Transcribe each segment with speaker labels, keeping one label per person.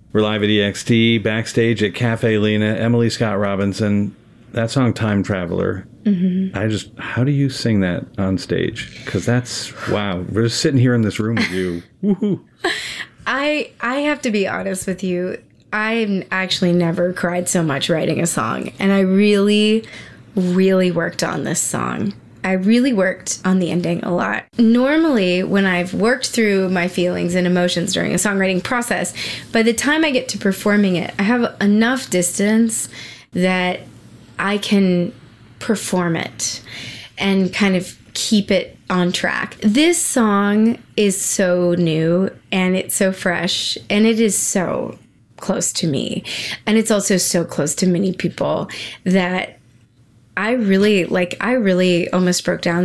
Speaker 1: We're live at EXT, backstage at Cafe Lena, Emily Scott Robinson. That song, Time Traveler. Mm-hmm. How do you sing that on stage? Because that's, wow. We're just sitting here in this room with you. Woohoo.
Speaker 2: I have to be honest with you. I've actually never cried so much writing a song. And I really, really worked on this song. I really worked on the ending a lot. Normally, when I've worked through my feelings and emotions during a songwriting process, by the time I get to performing it, I have enough distance that I can perform it and kind of keep it on track. This song is so new and it's so fresh and it is so close to me. And it's also so close to many people that I really almost broke down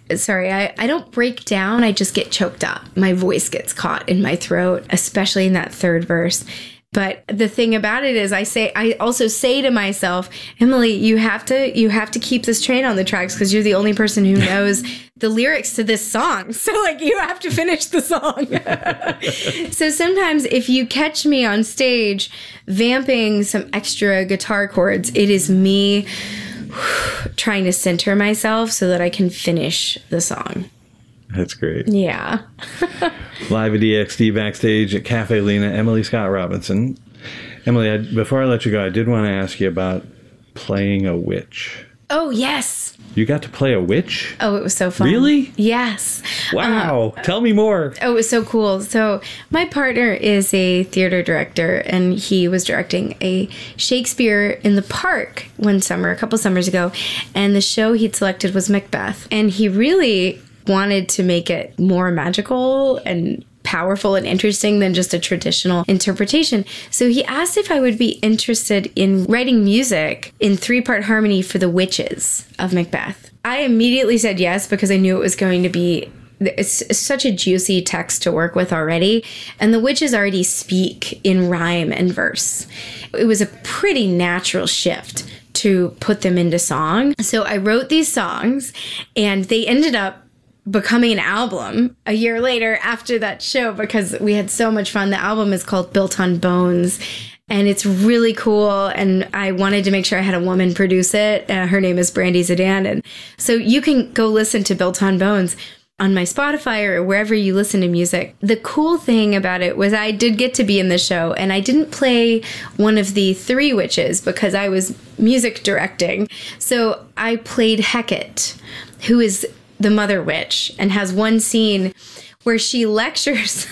Speaker 2: I don't break down. I just get choked up. My voice gets caught in my throat, especially in that third verse. But the thing about it is I also say to myself, Emily, you have to keep this train on the tracks because you're the only person who knows the lyrics to this song. So you have to finish the song. So sometimes if you catch me on stage vamping some extra guitar chords, it is me trying to center myself so that I can finish the song.
Speaker 1: That's great.
Speaker 2: Yeah.
Speaker 1: Live at EXT, backstage at Cafe Lena, Emily Scott Robinson. Emily, before I let you go, I did want to ask you about playing a witch.
Speaker 2: Oh, yes.
Speaker 1: You got to play a witch?
Speaker 2: Oh, it was so fun.
Speaker 1: Really?
Speaker 2: Yes.
Speaker 1: Wow. Tell me more.
Speaker 2: Oh, it was so cool. So my partner is a theater director, and he was directing a Shakespeare in the Park one summer, a couple summers ago, and the show he'd selected was Macbeth. And he really wanted to make it more magical and powerful and interesting than just a traditional interpretation. So he asked if I would be interested in writing music in 3-part harmony for the witches of Macbeth. I immediately said yes because I knew it was going to be it's such a juicy text to work with already, and the witches already speak in rhyme and verse. It was a pretty natural shift to put them into song. So I wrote these songs, and they ended up becoming an album a year later after that show because we had so much fun. The album is called Built on Bones, and it's really cool. And I wanted to make sure I had a woman produce it. Her name is Brandy Zidan. And so you can go listen to Built on Bones on my Spotify or wherever you listen to music. The cool thing about it was I did get to be in the show, and I didn't play one of the 3 witches because I was music directing. So I played Hecate, who is the mother witch, and has one scene where she lectures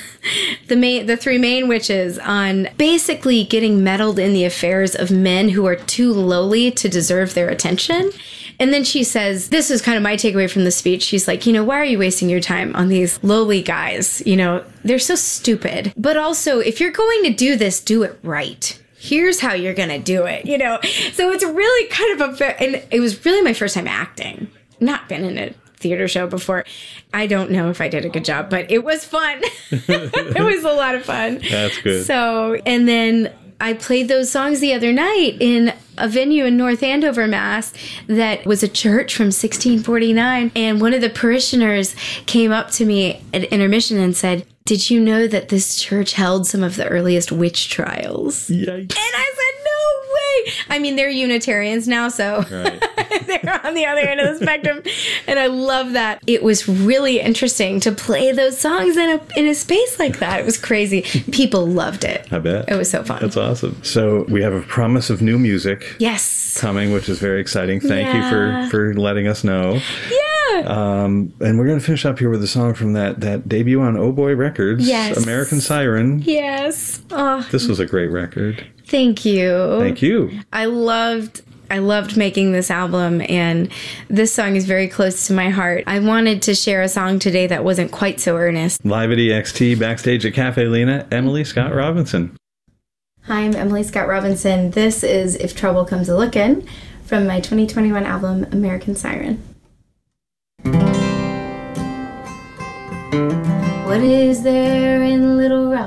Speaker 2: the 3 main witches on basically getting meddled in the affairs of men who are too lowly to deserve their attention. And then she says, this is kind of my takeaway from the speech. She's like, why are you wasting your time on these lowly guys? They're so stupid. But also, if you're going to do this, do it right. Here's how you're going to do it, So it's really kind of and it was really my first time acting. Not been in a theater show before. I don't know if I did a good job, but it was fun. It was a lot of fun.
Speaker 1: That's good.
Speaker 2: So, and then I played those songs the other night in a venue in North Andover, Mass. That was a church from 1649. And one of the parishioners came up to me at intermission and said, did you know that this church held some of the earliest witch trials?
Speaker 1: Yikes.
Speaker 2: And I said, no way. I mean, they're Unitarians now, so right. They're on the other end of the spectrum. And I love that. It was really interesting to play those songs in a space like that. It was crazy. People loved it.
Speaker 1: I bet.
Speaker 2: It was so fun.
Speaker 1: That's awesome. So we have a promise of new music.
Speaker 2: Yes.
Speaker 1: Coming, which is very exciting. Thank you for letting us know.
Speaker 2: Yeah.
Speaker 1: And we're going to finish up here with a song from that debut on Oh Boy Records.
Speaker 2: Yes.
Speaker 1: American Siren.
Speaker 2: Yes. Oh.
Speaker 1: This was a great record.
Speaker 2: Thank you.
Speaker 1: Thank you.
Speaker 2: I loved making this album, and this song is very close to my heart. I wanted to share a song today that wasn't quite so earnest.
Speaker 1: Live at EXT, backstage at Cafe Lena, Emily Scott Robinson.
Speaker 2: Hi, I'm Emily Scott Robinson. This is If Trouble Comes A-Lookin' from my 2021 album, American Siren. What is there in Little Rock?